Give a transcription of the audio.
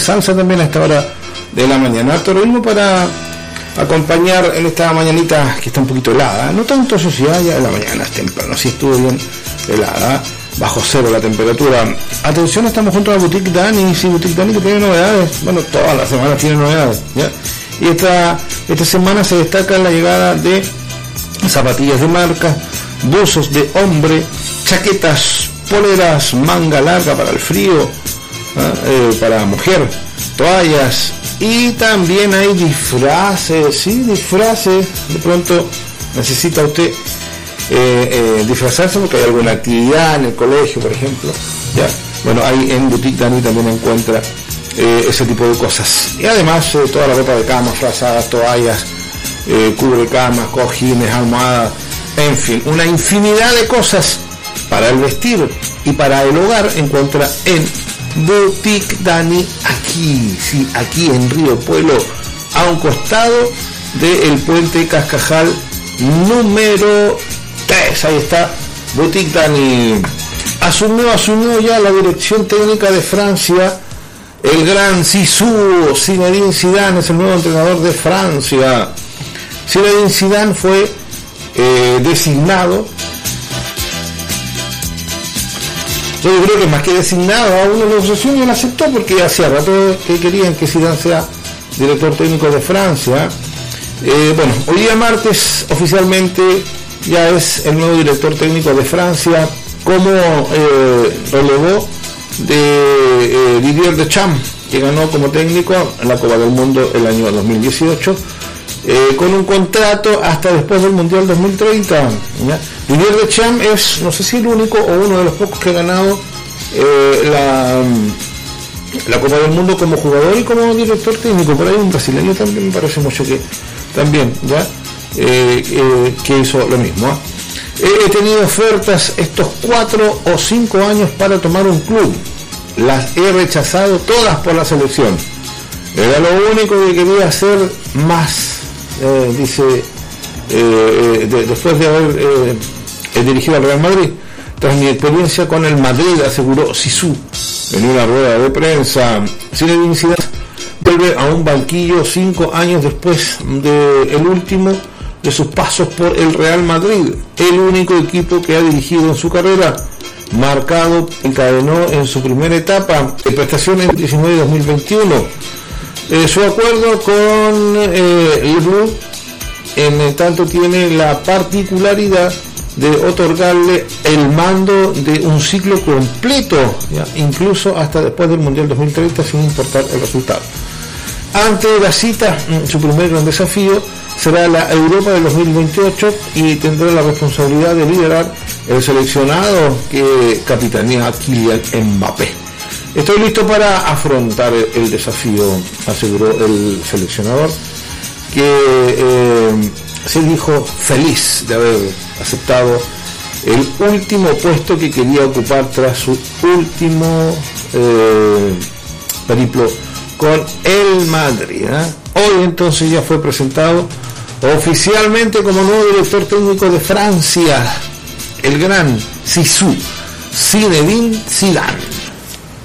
salsa también a esta hora de la mañana. Harto ritmo para acompañar en esta mañanita que está un poquito helada, no tanto eso sí, ya de la mañana es temprano, sí estuvo bien helada, bajo cero la temperatura. Atención, estamos junto a Boutique Dani, sí, Boutique Dani que tiene novedades, bueno, todas las semanas tiene novedades, ¿ya? Y esta semana se destaca la llegada de zapatillas de marca, buzos de hombre, chaquetas, poleras, manga larga para el frío, para mujer, toallas, y también hay disfraces, sí, disfraces. De pronto necesita usted disfrazarse porque hay alguna actividad en el colegio, por ejemplo, ¿ya? Bueno, ahí en Boutique Dani también encuentra ese tipo de cosas. Y además toda la ropa de cama, frazadas, toallas, cubrecamas, cojines, almohadas, en fin, una infinidad de cosas para el vestir y para el hogar encuentra en Boutique Dani, aquí, sí, aquí en Río Pueblo, a un costado del puente Cascajal número 3. Ahí está Boutique Dani. Asumió ya la dirección técnica de Francia el gran Zizou. Zinedine Zidane es el nuevo entrenador de Francia. Zinedine Zidane fue designado, yo creo que más que designado, a una negociación y él aceptó porque hacía rato que querían que Zidane sea director técnico de Francia. Bueno, hoy día martes oficialmente ya es el nuevo director técnico de Francia, como relevó de Didier Deschamps, que ganó como técnico en la Copa del Mundo el año 2018, con un contrato hasta después del Mundial 2030. ¿ya? Didier Deschamps es, no sé si el único o uno de los pocos que ha ganado la Copa del Mundo como jugador y como director técnico. Por ahí un brasileño también me parece mucho que también ya que hizo lo mismo. He tenido ofertas estos 4 o 5 años para tomar un club, las he rechazado todas por la selección. Era lo único que quería hacer más, dice, después de haber dirigido al Real Madrid. Tras mi experiencia con el Madrid, aseguró Zizou en una rueda de prensa. Zinedine Zidane vuelve a un banquillo 5 años después del último de sus pasos por el Real Madrid, el único equipo que ha dirigido en su carrera. Marcado encadenó en su primera etapa de prestaciones en 2019 y 2021. Su acuerdo con Le Bleu, en tanto, tiene la particularidad de otorgarle el mando de un ciclo completo, ¿ya? Incluso hasta después del Mundial 2030, sin importar el resultado. Antes de la cita, su primer gran desafío será la Europa del 2028 y tendrá la responsabilidad de liderar el seleccionado que capitanea a Kylian Mbappé. Estoy listo para afrontar el desafío, aseguró el seleccionador, que se dijo feliz de haber aceptado el último puesto que quería ocupar tras su último periplo con el Madrid. Hoy entonces ya fue presentado oficialmente como nuevo director técnico de Francia, el gran Zizou, Zinedine Zidane.